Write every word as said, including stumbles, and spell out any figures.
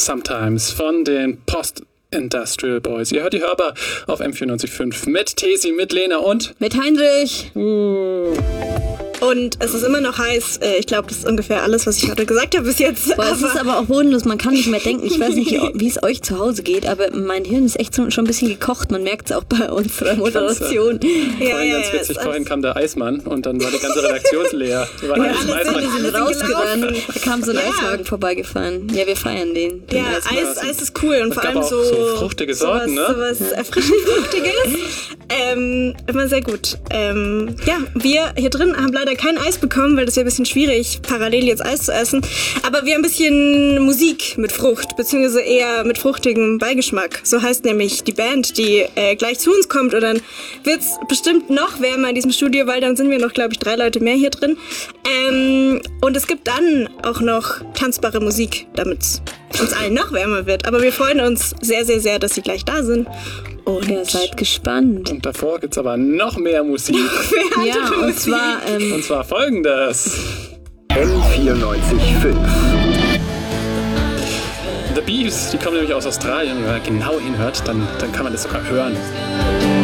Sometimes von den Post Industrial Boys. Ihr hört die Hörbar auf M vierundneunzig Komma fünf mit Tesi, mit Lena und mit Heinrich. Uh. Und es ist immer noch heiß. Ich glaube, das ist ungefähr alles, was ich heute gesagt habe bis jetzt. Boah, es ist aber auch bodenlos. Man kann nicht mehr denken. Ich weiß nicht, wie es euch zu Hause geht, aber mein Hirn ist echt schon ein bisschen gekocht. Man merkt es auch bei unserer Moderation. Ja, vorhin ja, ganz witzig. Ja, vorhin kam der Eismann und dann war die ganze Redaktion leer. Wir ja, alle sind rausgerannt. Da kam so ein ja. Eiswagen vorbeigefahren. Ja, wir feiern den. den ja, Eis, Eis ist cool. Und, und vor allem so, so fruchtige Sorten, sowas, ne? sowas erfrischend Fruchtiges. ähm, immer sehr gut. Ähm, ja, wir hier drin haben leider kein Eis bekommen, weil das ja ein bisschen schwierig, parallel jetzt Eis zu essen. Aber wir haben ein bisschen Musik mit Frucht, beziehungsweise eher mit fruchtigem Beigeschmack. So heißt nämlich die Band, die äh, gleich zu uns kommt. Und dann wird es bestimmt noch wärmer in diesem Studio, weil dann sind wir noch, glaube ich, drei Leute mehr hier drin. Ähm, und es gibt dann auch noch tanzbare Musik, damit es uns allen noch wärmer wird. Aber wir freuen uns sehr, sehr, sehr, dass sie gleich da sind. Und ja, seid gespannt. Und davor gibt es aber noch mehr Musik. Noch mehr ja, und Musik. Zwar, ähm, und zwar folgendes. M vierundneunzig Komma fünf. The Beavs, die kommen nämlich aus Australien. Wenn man genau hinhört, dann, dann kann man das sogar hören.